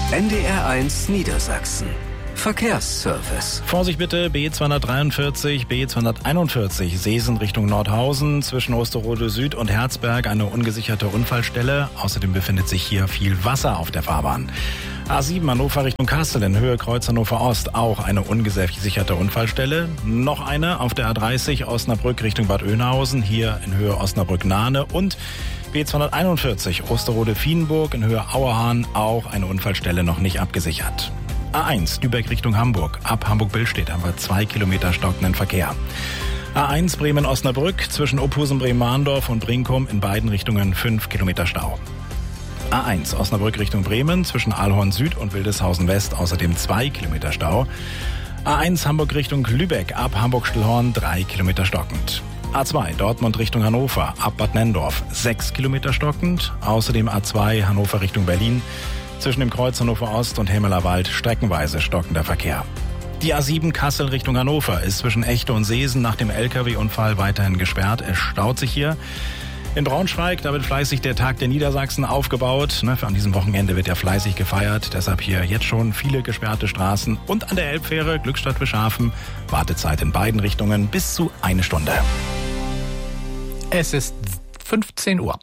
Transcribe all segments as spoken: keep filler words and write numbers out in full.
N D R eins Niedersachsen. Verkehrsservice. Vorsicht bitte, B zweihundertdreiundvierzig, B zweihunderteinundvierzig, Seesen Richtung Nordhausen, zwischen Osterode Süd und Herzberg eine ungesicherte Unfallstelle. Außerdem befindet sich hier viel Wasser auf der Fahrbahn. A sieben Hannover Richtung Kassel in Höhe Kreuz Hannover Ost, auch eine ungesicherte Unfallstelle. Noch eine auf der A dreißig Osnabrück Richtung Bad Oeynhausen, hier in Höhe Osnabrück-Nahne. Und B zweihunderteinundvierzig Osterode Vienburg in Höhe Auerhahn, auch eine Unfallstelle noch nicht abgesichert. A eins Lübeck Richtung Hamburg. Ab Hamburg-Billstedt haben wir zwei Kilometer stockenden Verkehr. A eins Bremen-Osnabrück zwischen Opusen-Bremen-Mahndorf und Brinkum in beiden Richtungen fünf Kilometer Stau. A eins Osnabrück Richtung Bremen zwischen Aalhorn Süd und Wildeshausen West außerdem zwei Kilometer Stau. A eins Hamburg Richtung Lübeck ab Hamburg-Stillhorn drei Kilometer stockend. A zwei Dortmund Richtung Hannover ab Bad Nenndorf sechs Kilometer stockend. Außerdem A zwei Hannover Richtung Berlin. Zwischen dem Kreuz Hannover Ost und Helmeler Wald streckenweise stockender Verkehr. Die A sieben Kassel Richtung Hannover ist zwischen Echte und Seesen nach dem L K W-Unfall weiterhin gesperrt. Es staut sich hier. In Braunschweig, da wird fleißig der Tag der Niedersachsen aufgebaut. An diesem Wochenende wird ja fleißig gefeiert. Deshalb hier jetzt schon viele gesperrte Straßen. Und an der Elbfähre Glückstadt Bischhafen Wartezeit in beiden Richtungen bis zu eine Stunde. Es ist fünfzehn Uhr.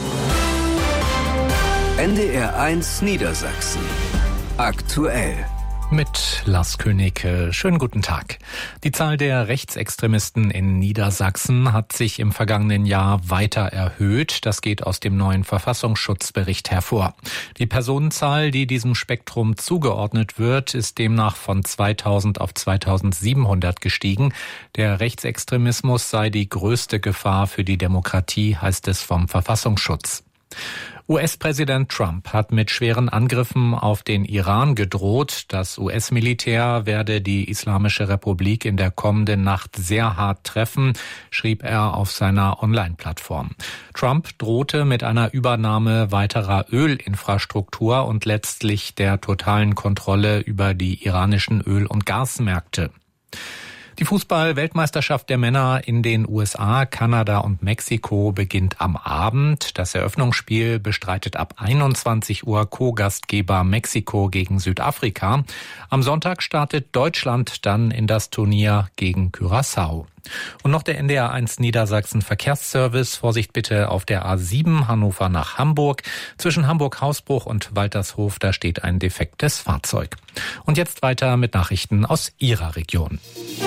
N D R eins Niedersachsen. Aktuell. Mit Lars König. Schönen guten Tag. Die Zahl der Rechtsextremisten in Niedersachsen hat sich im vergangenen Jahr weiter erhöht. Das geht aus dem neuen Verfassungsschutzbericht hervor. Die Personenzahl, die diesem Spektrum zugeordnet wird, ist demnach von zweitausend auf zweitausendsiebenhundert gestiegen. Der Rechtsextremismus sei die größte Gefahr für die Demokratie, heißt es vom Verfassungsschutz. U S-Präsident Trump hat mit schweren Angriffen auf den Iran gedroht. Das U S-Militär werde die Islamische Republik in der kommenden Nacht sehr hart treffen, schrieb er auf seiner Online-Plattform. Trump drohte mit einer Übernahme weiterer Ölinfrastruktur und letztlich der totalen Kontrolle über die iranischen Öl- und Gasmärkte. Die Fußball-Weltmeisterschaft der Männer in den U S A, Kanada und Mexiko beginnt am Abend. Das Eröffnungsspiel bestreitet ab einundzwanzig Uhr Co-Gastgeber Mexiko gegen Südafrika. Am Sonntag startet Deutschland dann in das Turnier gegen Curaçao. Und noch der N D R eins Niedersachsen Verkehrsservice. Vorsicht bitte auf der A sieben Hannover nach Hamburg. Zwischen Hamburg-Hausbruch und Waltershof, da steht ein defektes Fahrzeug. Und jetzt weiter mit Nachrichten aus Ihrer Region.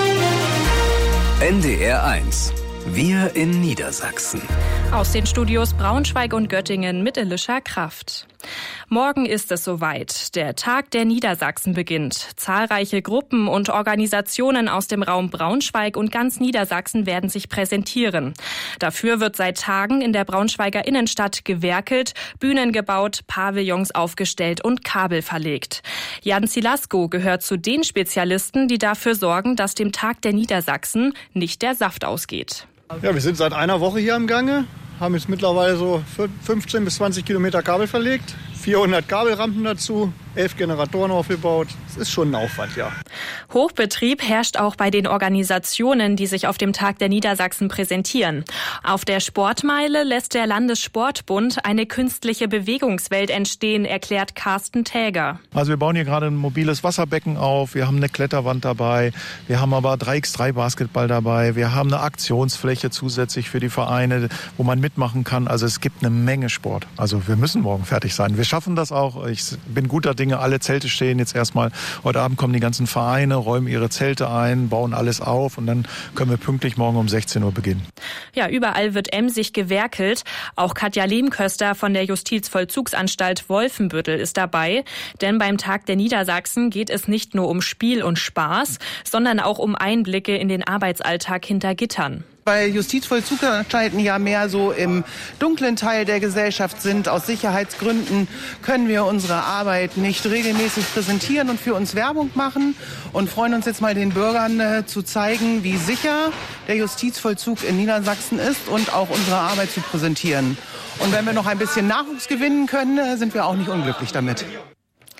N D R eins. Wir in Niedersachsen. Aus den Studios Braunschweig und Göttingen mit Elisha Kraft. Morgen ist es soweit. Der Tag der Niedersachsen beginnt. Zahlreiche Gruppen und Organisationen aus dem Raum Braunschweig und ganz Niedersachsen werden sich präsentieren. Dafür wird seit Tagen in der Braunschweiger Innenstadt gewerkelt, Bühnen gebaut, Pavillons aufgestellt und Kabel verlegt. Jan Zilasko gehört zu den Spezialisten, die dafür sorgen, dass dem Tag der Niedersachsen nicht der Saft ausgeht. Ja, wir sind seit einer Woche hier im Gange, haben jetzt mittlerweile so fünfzehn bis zwanzig Kilometer Kabel verlegt, vierhundert Kabelrampen dazu, elf Generatoren aufgebaut. Das ist schon ein Aufwand, ja. Hochbetrieb herrscht auch bei den Organisationen, die sich auf dem Tag der Niedersachsen präsentieren. Auf der Sportmeile lässt der Landessportbund eine künstliche Bewegungswelt entstehen, erklärt Carsten Täger. Also wir bauen hier gerade ein mobiles Wasserbecken auf, wir haben eine Kletterwand dabei, wir haben aber drei gegen drei Basketball dabei, wir haben eine Aktionsfläche zusätzlich für die Vereine, wo man mitmachen kann. Also es gibt eine Menge Sport. Also wir müssen morgen fertig sein. Wir schaffen das auch. Ich bin guter Dinge. Alle Zelte stehen jetzt erstmal. Heute Abend kommen die ganzen Vereine, räumen ihre Zelte ein, bauen alles auf und dann können wir pünktlich morgen um sechzehn Uhr beginnen. Ja, überall wird emsig gewerkelt. Auch Katja Lehmköster von der Justizvollzugsanstalt Wolfenbüttel ist dabei. Denn beim Tag der Niedersachsen geht es nicht nur um Spiel und Spaß, sondern auch um Einblicke in den Arbeitsalltag hinter Gittern. Weil Justizvollzugsanstalten ja mehr so im dunklen Teil der Gesellschaft sind. Aus Sicherheitsgründen können wir unsere Arbeit nicht regelmäßig präsentieren und für uns Werbung machen und freuen uns jetzt mal den Bürgern äh, zu zeigen, wie sicher der Justizvollzug in Niedersachsen ist und auch unsere Arbeit zu präsentieren. Und wenn wir noch ein bisschen Nachwuchs gewinnen können, äh, sind wir auch nicht unglücklich damit.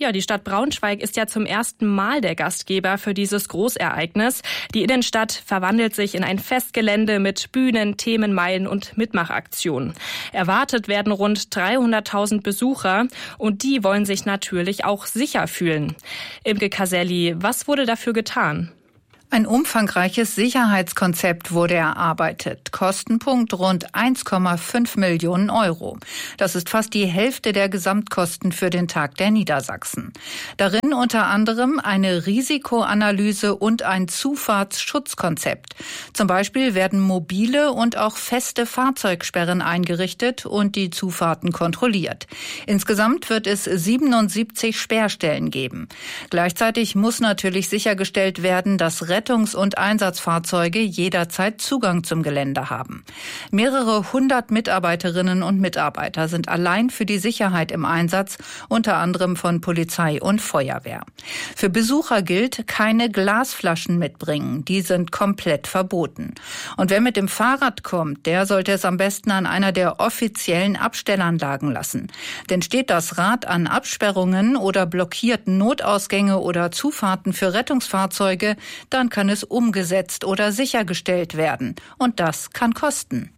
Ja, die Stadt Braunschweig ist ja zum ersten Mal der Gastgeber für dieses Großereignis. Die Innenstadt verwandelt sich in ein Festgelände mit Bühnen, Themenmeilen und Mitmachaktionen. Erwartet werden rund dreihunderttausend Besucher und die wollen sich natürlich auch sicher fühlen. Imke Caselli, was wurde dafür getan? Ein umfangreiches Sicherheitskonzept wurde erarbeitet. Kostenpunkt rund eins Komma fünf Millionen Euro. Das ist fast die Hälfte der Gesamtkosten für den Tag der Niedersachsen. Darin unter anderem eine Risikoanalyse und ein Zufahrtsschutzkonzept. Zum Beispiel werden mobile und auch feste Fahrzeugsperren eingerichtet und die Zufahrten kontrolliert. Insgesamt wird es siebenundsiebzig Sperrstellen geben. Gleichzeitig muss natürlich sichergestellt werden, dass Rettungs- und Einsatzfahrzeuge jederzeit Zugang zum Gelände haben. Mehrere hundert Mitarbeiterinnen und Mitarbeiter sind allein für die Sicherheit im Einsatz, unter anderem von Polizei und Feuerwehr. Für Besucher gilt, keine Glasflaschen mitbringen. Die sind komplett verboten. Und wer mit dem Fahrrad kommt, der sollte es am besten an einer der offiziellen Abstellanlagen lassen. Denn steht das Rad an Absperrungen oder blockiert Notausgänge oder Zufahrten für Rettungsfahrzeuge, dann kann es umgesetzt oder sichergestellt werden. Und das kann kosten.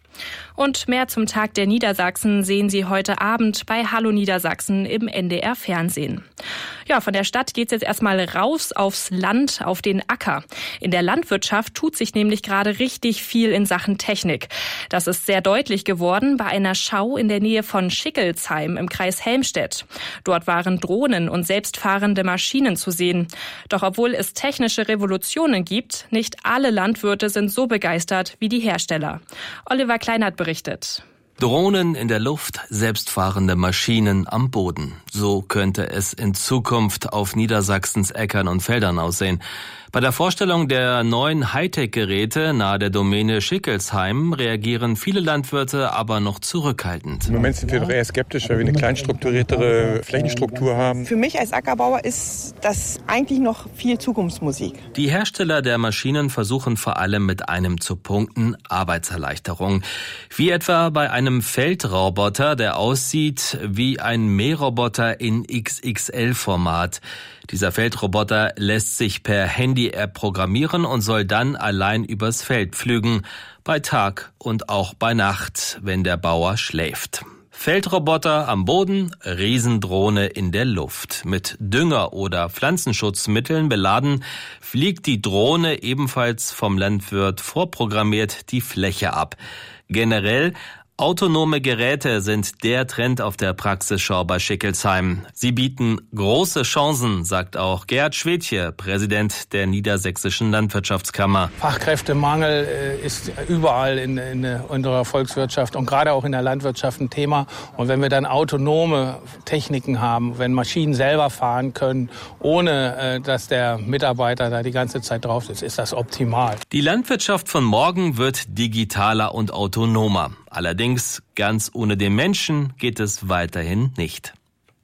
Und mehr zum Tag der Niedersachsen sehen Sie heute Abend bei Hallo Niedersachsen im N D R Fernsehen. Ja, von der Stadt geht's jetzt erstmal raus aufs Land, auf den Acker. In der Landwirtschaft tut sich nämlich gerade richtig viel in Sachen Technik. Das ist sehr deutlich geworden bei einer Schau in der Nähe von Schickelsheim im Kreis Helmstedt. Dort waren Drohnen und selbstfahrende Maschinen zu sehen. Doch obwohl es technische Revolutionen gibt, nicht alle Landwirte sind so begeistert wie die Hersteller. Oliver Kleinert berichtet. Drohnen in der Luft, selbstfahrende Maschinen am Boden. So könnte es in Zukunft auf Niedersachsens Äckern und Feldern aussehen. Bei der Vorstellung der neuen Hightech-Geräte nahe der Domäne Schickelsheim reagieren viele Landwirte aber noch zurückhaltend. Im Moment sind wir doch eher skeptisch, weil wir eine kleinstrukturiertere Flächenstruktur haben. Für mich als Ackerbauer ist das eigentlich noch viel Zukunftsmusik. Die Hersteller der Maschinen versuchen vor allem mit einem zu punkten: Arbeitserleichterung. Wie etwa bei einem Feldroboter, der aussieht wie ein Mähroboter in X X L-Format. Dieser Feldroboter lässt sich per Handy-App programmieren und soll dann allein übers Feld pflügen, bei Tag und auch bei Nacht, wenn der Bauer schläft. Feldroboter am Boden, Riesendrohne in der Luft. Mit Dünger oder Pflanzenschutzmitteln beladen, fliegt die Drohne ebenfalls vom Landwirt vorprogrammiert die Fläche ab. Generell autonome Geräte sind der Trend auf der Praxisschau bei Schickelsheim. Sie bieten große Chancen, sagt auch Gerd Schwedtje, Präsident der Niedersächsischen Landwirtschaftskammer. Fachkräftemangel ist überall in, in unserer Volkswirtschaft und gerade auch in der Landwirtschaft ein Thema. Und wenn wir dann autonome Techniken haben, wenn Maschinen selber fahren können, ohne dass der Mitarbeiter da die ganze Zeit drauf ist, ist das optimal. Die Landwirtschaft von morgen wird digitaler und autonomer. Allerdings, ganz ohne den Menschen geht es weiterhin nicht.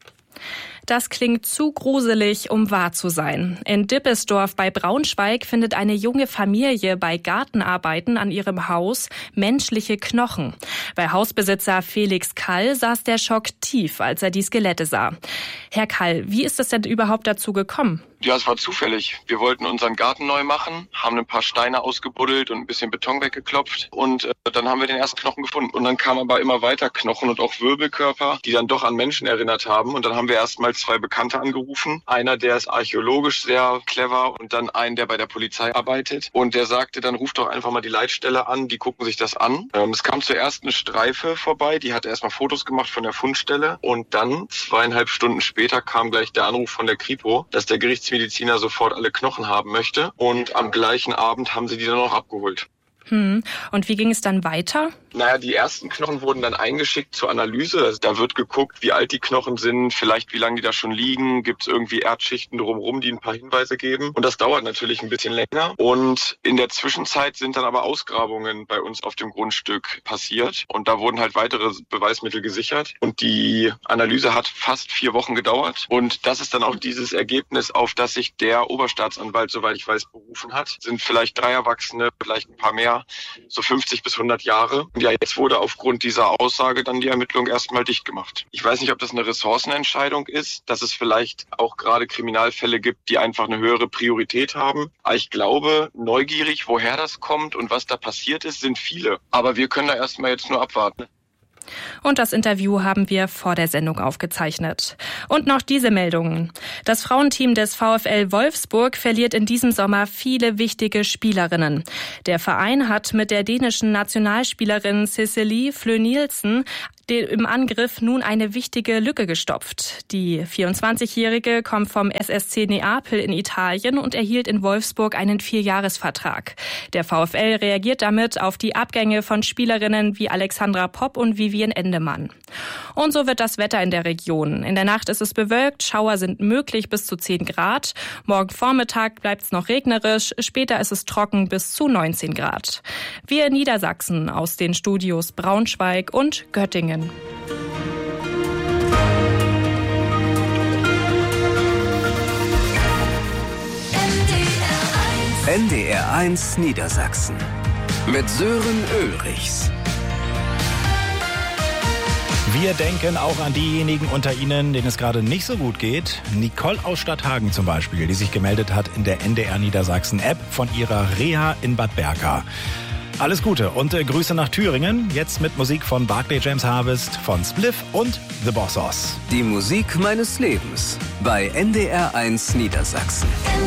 Das klingt zu gruselig, um wahr zu sein. In Dippesdorf bei Braunschweig findet eine junge Familie bei Gartenarbeiten an ihrem Haus menschliche Knochen. Bei Hausbesitzer Felix Kall saß der Schock tief, als er die Skelette sah. Herr Kall, wie ist es denn überhaupt dazu gekommen? Ja, es war zufällig. Wir wollten unseren Garten neu machen, haben ein paar Steine ausgebuddelt und ein bisschen Beton weggeklopft und äh, dann haben wir den ersten Knochen gefunden. Und dann kamen aber immer weiter Knochen und auch Wirbelkörper, die dann doch an Menschen erinnert haben. Und dann haben wir erstmal zwei Bekannte angerufen. Einer, der ist archäologisch sehr clever und dann einen, der bei der Polizei arbeitet. Und der sagte, dann ruft doch einfach mal die Leitstelle an, die gucken sich das an. Ähm, es kam zuerst eine Streife vorbei, die hat erstmal Fotos gemacht von der Fundstelle. Und dann, zweieinhalb Stunden später, kam gleich der Anruf von der Kripo, dass der Gerichtsmediziner sofort alle Knochen haben möchte. Und am gleichen Abend haben sie die dann noch abgeholt. Hm. Und wie ging es dann weiter? Naja, die ersten Knochen wurden dann eingeschickt zur Analyse. Also da wird geguckt, wie alt die Knochen sind, vielleicht wie lange die da schon liegen. Gibt es irgendwie Erdschichten drumherum, die ein paar Hinweise geben. Und das dauert natürlich ein bisschen länger. Und in der Zwischenzeit sind dann aber Ausgrabungen bei uns auf dem Grundstück passiert. Und da wurden halt weitere Beweismittel gesichert. Und die Analyse hat fast vier Wochen gedauert. Und das ist dann auch dieses Ergebnis, auf das sich der Oberstaatsanwalt, soweit ich weiß, berufen hat. Sind vielleicht drei Erwachsene, vielleicht ein paar mehr, so fünfzig bis hundert Jahre. Ja, jetzt wurde aufgrund dieser Aussage dann die Ermittlung erstmal dicht gemacht. Ich weiß nicht, ob das eine Ressourcenentscheidung ist, dass es vielleicht auch gerade Kriminalfälle gibt, die einfach eine höhere Priorität haben. Aber ich glaube, neugierig, woher das kommt und was da passiert ist, sind viele. Aber wir können da erstmal jetzt nur abwarten. Und das Interview haben wir vor der Sendung aufgezeichnet. Und noch diese Meldungen. Das Frauenteam des VfL Wolfsburg verliert in diesem Sommer viele wichtige Spielerinnen. Der Verein hat mit der dänischen Nationalspielerin Cecilie Fløy-Nielsen im Angriff nun eine wichtige Lücke gestopft. Die vierundzwanzigjährige kommt vom S S C Neapel in Italien und erhielt in Wolfsburg einen Vierjahresvertrag. Der VfL reagiert damit auf die Abgänge von Spielerinnen wie Alexandra Popp und Vivian Endemann. Und so wird das Wetter in der Region. In der Nacht ist es bewölkt, Schauer sind möglich bis zu zehn Grad. Morgen Vormittag bleibt es noch regnerisch, später ist es trocken bis zu neunzehn Grad. Wir in Niedersachsen aus den Studios Braunschweig und Göttingen. N D R eins Niedersachsen mit Sören Ulrichs. Wir denken auch an diejenigen unter Ihnen, denen es gerade nicht so gut geht. Nicole aus Stadthagen zum Beispiel, die sich gemeldet hat in der N D R Niedersachsen App von ihrer Reha in Bad Berka. Alles Gute und äh, Grüße nach Thüringen. Jetzt mit Musik von Barclay James Harvest, von Spliff und The Bossos. Die Musik meines Lebens bei N D R eins Niedersachsen.